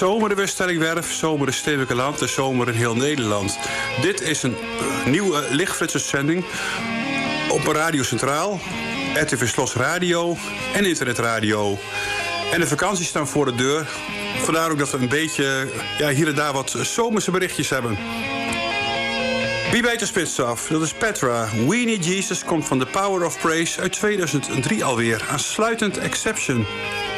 Zomer de Westerlingwerf, zomer de Stedelijke Land en zomer in heel Nederland. Dit is een nieuwe lichtflitserszending op Radio Centraal, RTV Slos Radio en internetradio. En de vakanties staan voor de deur. Vandaar ook dat we een beetje hier en daar wat zomerse berichtjes hebben. Wie weet de spits af? Dat is Petra. We Need Jesus komt van The Power of Praise uit 2003 alweer. Aansluitend Exception.